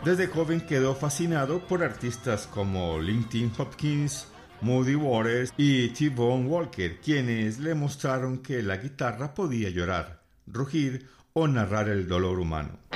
Desde joven quedó fascinado por artistas como Linkin Hopkins, Muddy Waters y T-Bone Walker, quienes le mostraron que la guitarra podía llorar, rugir o narrar el dolor humano.